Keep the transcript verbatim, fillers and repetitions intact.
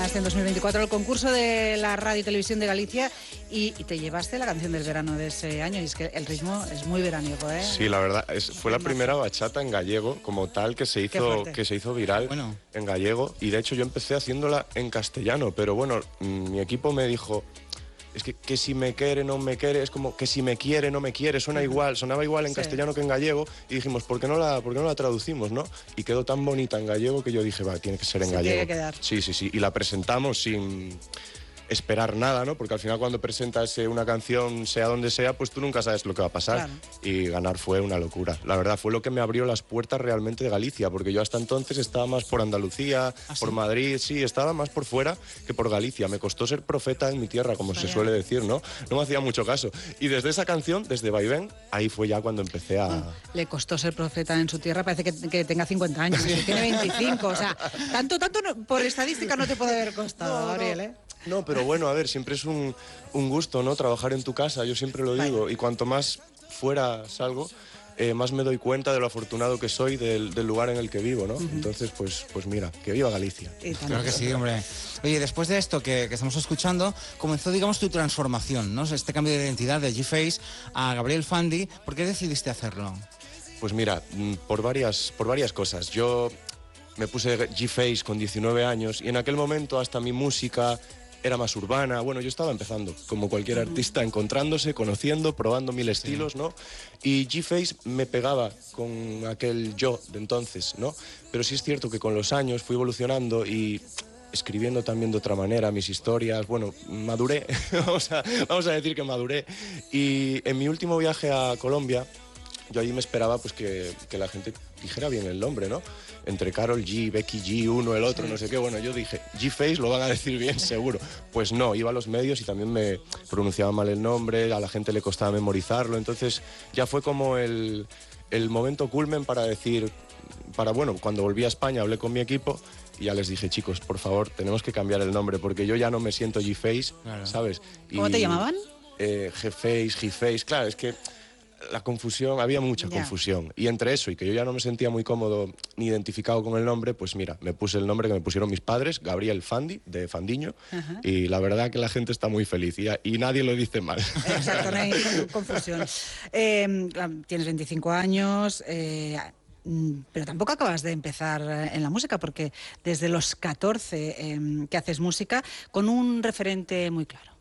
ganaste en dos mil veinticuatro el concurso de la Radio y Televisión de Galicia y, y te llevaste la canción del verano de ese año. Y es que el ritmo es muy veraniego, ¿eh? Sí, la verdad, es, fue la primera bachata en gallego como tal que se hizo, que se hizo viral bueno. en gallego. Y de hecho yo empecé haciéndola en castellano, pero bueno, mi equipo me dijo... Es que, que si me quiere, no me quiere, es como que si me quiere, no me quiere, suena igual, sonaba igual en Sí. castellano que en gallego, y dijimos, ¿por qué no la, por qué no la traducimos, no? Y quedó tan bonita en gallego que yo dije, va, tiene que ser en Sí, gallego. tiene que quedar. Sí, sí, sí, y la presentamos sin esperar nada, ¿no? Porque al final cuando presentas eh, una canción, sea donde sea, pues tú nunca sabes lo que va a pasar. Claro. Y ganar fue una locura. La verdad, fue lo que me abrió las puertas realmente de Galicia, porque yo hasta entonces estaba más por Andalucía, ¿Ah, sí? por Madrid, sí, estaba más por fuera que por Galicia. Me costó ser profeta en mi tierra, como se Vaya. suele decir, ¿no? No me hacía mucho caso. Y desde esa canción, desde Vaivén, ahí fue ya cuando empecé a... Le costó ser profeta en su tierra, parece que, que tenga cincuenta años, que tiene veinticinco, o sea, tanto, tanto no- por estadística no te puede haber costado, No, no. Gabriel, ¿eh? No, pero bueno, a ver, siempre es un, un gusto, ¿no? Trabajar en tu casa, yo siempre lo digo. Y cuanto más fuera salgo, eh, más me doy cuenta de lo afortunado que soy del, del lugar en el que vivo, ¿no? Entonces, pues, pues mira, que viva Galicia. Y tanto. Claro que sí, hombre. Oye, después de esto que, que estamos escuchando, comenzó, digamos, tu transformación, ¿no? Este cambio de identidad de G-Face a Gabriel Fandi. ¿Por qué decidiste hacerlo? Pues mira, mm, por varias, por varias cosas. Yo me puse G-Face con diecinueve años y en aquel momento hasta mi música era más urbana. Bueno, yo estaba empezando, como cualquier artista, encontrándose, conociendo, probando mil estilos, ¿no? Y G-Face me pegaba con aquel yo de entonces, ¿no? Pero sí es cierto que con los años fui evolucionando y escribiendo también de otra manera mis historias. Bueno, maduré, vamos a, vamos a decir que maduré. Y en mi último viaje a Colombia, yo allí me esperaba pues que, que la gente dijera bien el nombre, ¿no? Entre Karol G, Becky G, uno, el otro, no sé qué. Bueno, yo dije, G-Face lo van a decir bien, seguro. Pues no, iba a los medios y también me pronunciaba mal el nombre, a la gente le costaba memorizarlo. Entonces ya fue como el, el momento culmen para decir, para, bueno, cuando volví a España hablé con mi equipo y ya les dije, chicos, por favor, tenemos que cambiar el nombre porque yo ya no me siento G-Face, Claro. ¿sabes? ¿Cómo Y, te llamaban? Eh, G-Face, G-Face, claro, es que la confusión, había mucha Ya. confusión. Y entre eso y que yo ya no me sentía muy cómodo ni identificado con el nombre, pues mira, me puse el nombre que me pusieron mis padres, Gabriel Fandi, de Fandiño, Ajá. y la verdad que la gente está muy feliz y, y nadie lo dice mal. Exacto, no hay confusión. Eh, tienes veinticinco años, eh, mm, pero tampoco acabas de empezar en la música, porque desde los catorce eh, que haces música con un referente muy claro.